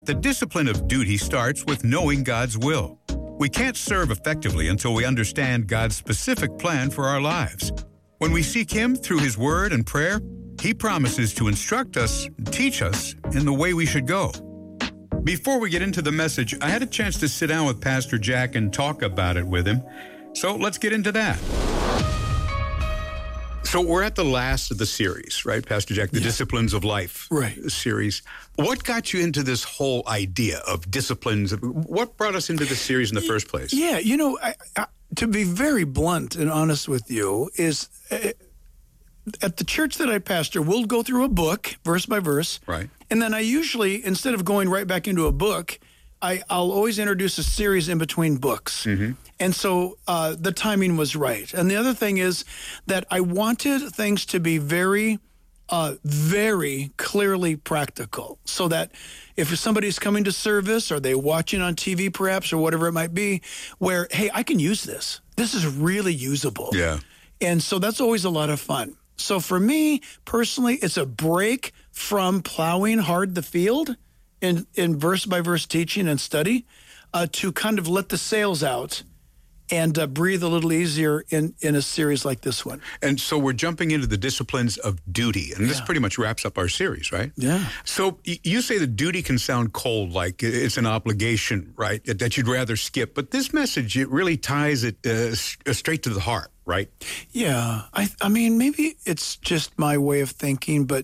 The discipline of duty starts with knowing God's will. We can't serve effectively until we understand God's specific plan for our lives. When we seek Him through His Word and prayer, He promises to instruct us and teach us in the way we should go. Before we get into the message, I had a chance to sit down with Pastor Jack and talk about it with him. So let's get into that. So we're at the last of the series, right, Pastor Jack? The Disciplines of Life series. What got you into this whole idea of disciplines? What brought us into this series in the first place? Yeah, you know, to be very blunt and honest with you, is at the church that I pastor, we'll go through a book, verse by verse. Right. And then I usually, instead of going right back into a book, I'll always introduce a series in between books. Mm-hmm. And so the timing was right. And the other thing is that I wanted things to be very, very clearly practical, so that if somebody's coming to service or they're watching on TV perhaps or whatever it might be, where, hey, I can use this. This is really usable. Yeah. And so that's always a lot of fun. So for me, personally, it's a break from plowing hard the field in verse-by-verse teaching and study, to kind of let the sails out and breathe a little easier in a series like this one. And so we're jumping into the disciplines of duty, and this pretty much wraps up our series, right? Yeah. So you say that duty can sound cold, like it's an obligation, right, that you'd rather skip. But this message, it really ties it straight to the heart, right? Yeah. I mean, maybe it's just my way of thinking, but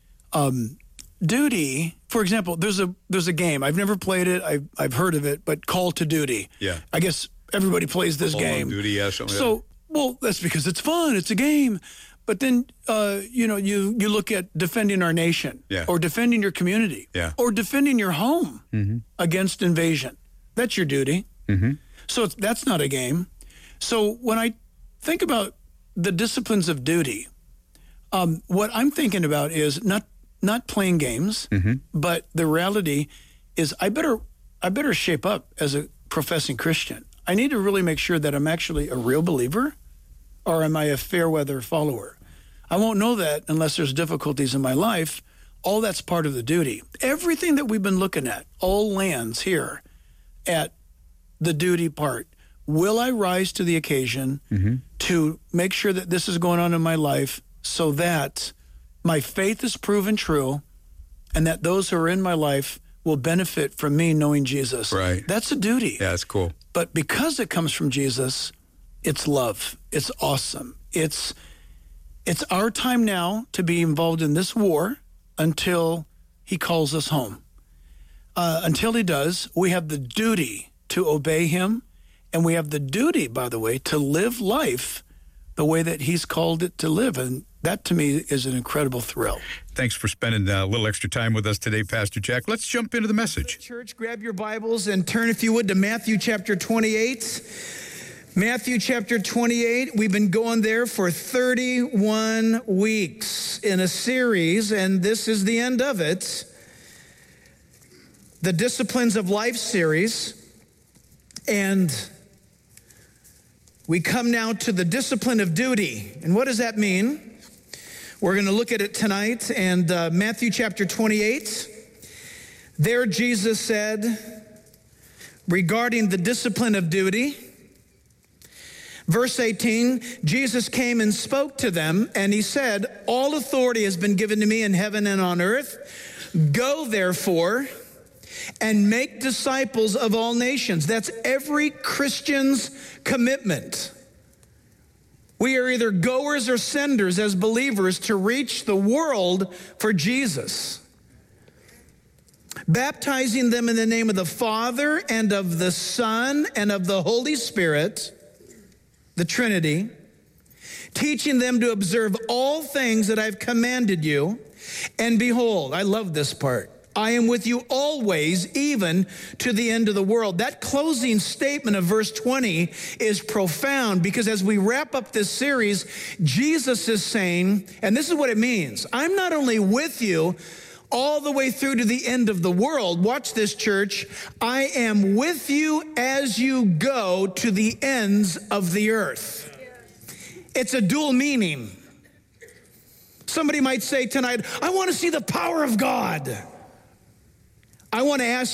duty, for example, there's a game. I've never played it. I've heard of it, but Call to Duty. Yeah. I guess everybody plays this game. Call of Duty, yeah. So, well, that's because it's fun. It's a game. But then, you look at defending our nation, or defending your community, or defending your home against invasion. That's your duty. Mm-hmm. So that's not a game. So when I think about the disciplines of duty, what I'm thinking about is not playing games, but the reality is I better shape up as a professing Christian. I need to really make sure that I'm actually a real believer, or am I a fair weather follower? I won't know that unless there's difficulties in my life. All that's part of the duty. Everything that we've been looking at all lands here at the duty part. Will I rise to the occasion to make sure that this is going on in my life so that my faith is proven true, and that those who are in my life will benefit from me knowing Jesus? Right. That's a duty. Yeah, that's cool. But because it comes from Jesus, it's love. It's awesome. It's our time now to be involved in this war until He calls us home. Until He does, we have the duty to obey Him, and we have the duty, by the way, to live life the way that He's called it to live. And that, to me, is an incredible thrill. Thanks for spending a little extra time with us today, Pastor Jack. Let's jump into the message. Church, grab your Bibles and turn, if you would, to Matthew chapter 28. Matthew chapter 28. We've been going there for 31 weeks in a series, and this is the end of it. The Disciplines of Life series. And we come now to the discipline of duty. And what does that mean? We're going to look at it tonight. And Matthew chapter 28, there Jesus said regarding the discipline of duty, verse 18, Jesus came and spoke to them, and He said, all authority has been given to me in heaven and on earth. Go, therefore, and make disciples of all nations. That's every Christian's commitment. We are either goers or senders as believers to reach the world for Jesus. Baptizing them in the name of the Father and of the Son and of the Holy Spirit, the Trinity, teaching them to observe all things that I've commanded you. And behold, I love this part, I am with you always, even to the end of the world. That closing statement of verse 20 is profound, because as we wrap up this series, Jesus is saying, and this is what it means, I'm not only with you all the way through to the end of the world. Watch this, church. I am with you as you go to the ends of the earth. It's a dual meaning. Somebody might say tonight, I want to see the power of God. I want to ask